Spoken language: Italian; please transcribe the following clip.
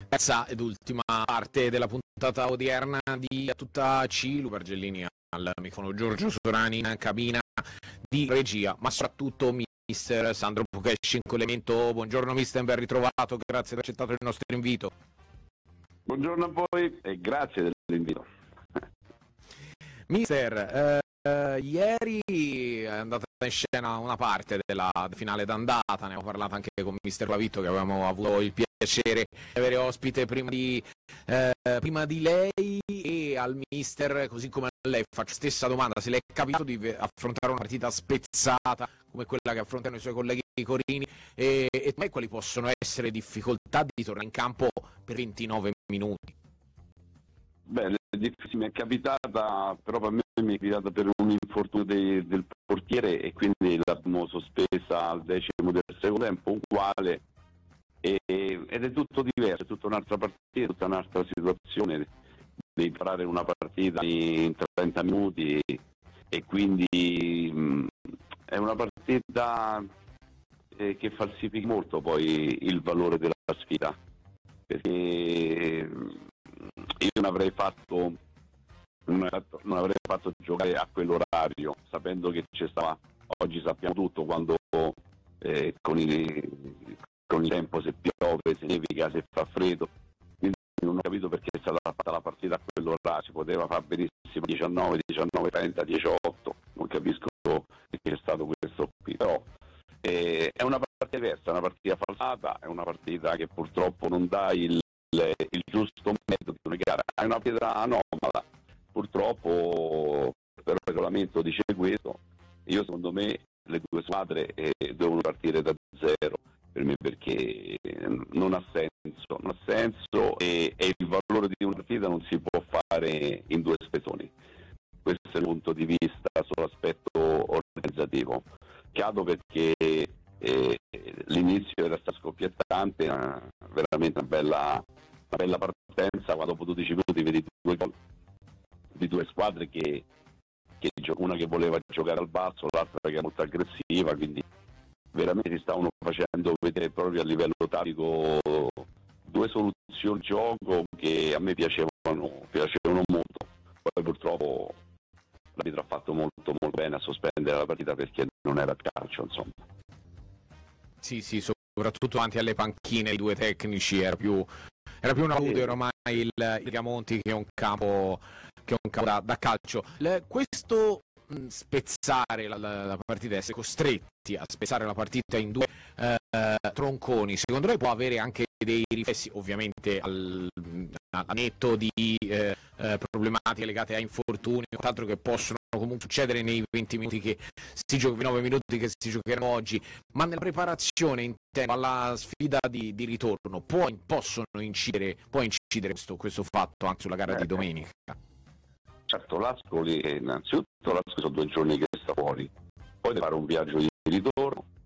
Terza ed ultima parte della puntata odierna di Tutta Cilu, Bargellini al microfono, Giorgio Sorani in cabina di regia, ma soprattutto mister Sandro Pucesci in collegamento. Buongiorno mister, ben ritrovato, grazie per aver accettato il nostro invito. Buongiorno a voi e grazie dell'invito. Mister, ieri è andata in scena una parte della finale d'andata, ne abbiamo parlato anche con mister Lavitto, che avevamo avuto il piacere di avere ospite prima di lei, e al mister, così come a lei, faccio stessa domanda: se le è capitato di affrontare una partita spezzata come quella che affrontano i suoi colleghi corini, e quali possono essere difficoltà di tornare in campo per 29 minuti? Beh, mi è capitata, però per me mi è capitata per un infortunio del portiere e quindi l'abbiamo sospesa al 10° del secondo tempo, uguale, ed è tutto diverso, è tutta un'altra partita, tutta un'altra situazione. Devi fare una partita in 30 minuti e quindi è una partita che falsifica molto poi il valore della sfida, perché io non avrei fatto giocare a quell'orario, sapendo che c'è stava, oggi sappiamo tutto, quando con il tempo, se piove, se nevica, se fa freddo, quindi non ho capito perché è stata fatta la partita a quell'orario. Si poteva fare benissimo 19, 19:30, 18, non capisco perché c'è stato questo qui, però è una partita diversa, è una partita falsata, è una partita che purtroppo non dà il giusto metodo di una gara, è una partita anomala, purtroppo, però il regolamento dice questo. Io, secondo me, le due squadre devono partire da zero per me, perché non ha senso e il valore di una partita non si può fare in due spezzoni. Questo è il punto di vista sull'aspetto organizzativo. Chiaro, perché l'inizio era stato scoppiettante, veramente una bella partenza, quando dopo 12 minuti vedi due gol di due squadre che una che voleva giocare al basso, l'altra che era molto aggressiva, quindi veramente si stavano facendo vedere proprio a livello tattico due soluzioni di gioco che a me piacevano molto. Poi purtroppo l'arbitro ha fatto molto bene a sospendere la partita, perché non era calcio, insomma. Sì, soprattutto davanti alle panchine i due tecnici era più una palude ormai il Rigamonti, che è un campo da calcio. Questo spezzare la partita, essere costretti a spezzare la partita in due tronconi, secondo lei può avere anche dei riflessi, ovviamente al netto di problematiche legate a infortuni o altro, che possono comunque succedere nei 20 minuti che si gioca, 9 minuti che si giocheranno oggi, ma nella preparazione in tempo alla sfida di ritorno può incidere questo fatto anche sulla gara di domenica? Certo, innanzitutto l'Ascoli sono 2 giorni che sta fuori, poi deve fare un viaggio di ritorno,